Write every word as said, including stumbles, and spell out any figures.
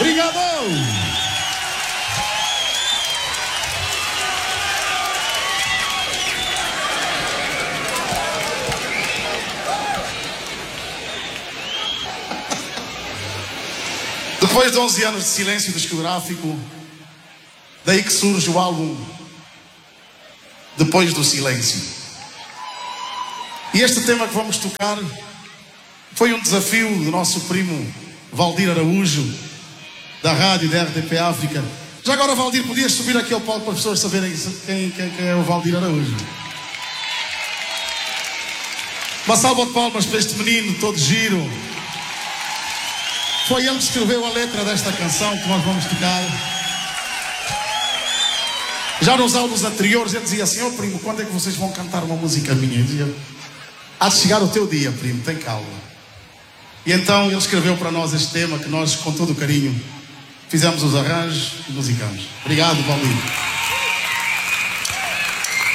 Obrigado! Depois de onze anos de silêncio discográfico, daí que surge o álbum Depois do Silêncio. E este tema que vamos tocar foi um desafio do nosso primo Valdir Araújo, da rádio da R T P África. Já agora, Valdir, podias subir aqui ao palco para as pessoas saberem quem, quem, quem é o Valdir Araújo. Uma salva de palmas para este menino todo giro. Foi ele que escreveu a letra desta canção que nós vamos tocar. Já nos álbuns anteriores ele dizia assim: ó primo, quando é que vocês vão cantar uma música minha? Eu dizia: há de chegar o teu dia, primo, tem calma. E então ele escreveu para nós este tema que nós, com todo o carinho, fizemos os arranjos e musicamos. Obrigado, Valdir.